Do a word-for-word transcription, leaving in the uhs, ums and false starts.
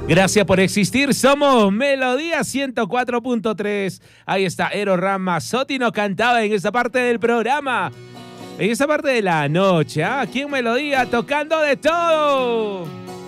Gracias por existir, somos Melodía ciento cuatro punto tres. Ahí está Eros Ramazzotti, nos cantaba en esta parte del programa, en esa parte de la noche, ¿eh? Aquí en Melodía, tocando de todo.